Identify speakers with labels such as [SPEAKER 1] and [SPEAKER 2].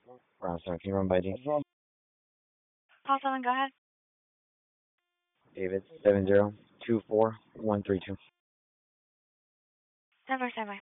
[SPEAKER 1] Round 7, can you run by D?
[SPEAKER 2] Call 7, go ahead.
[SPEAKER 1] David, 7024132.
[SPEAKER 2] 7 by.